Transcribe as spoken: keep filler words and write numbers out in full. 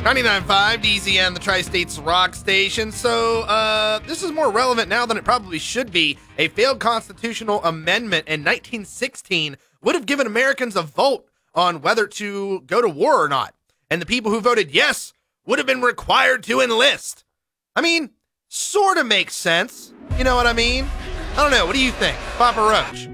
ninety-nine point five D Z N, the Tri-States Rock Station. So, uh, this is more relevant now than it probably should be. A failed constitutional amendment in nineteen sixteen would have given Americans a vote on whether to go to war or not. And the people who voted yes would have been required to enlist. I mean, sort of makes sense. You know what I mean? I don't know. What do you think? Papa Roach.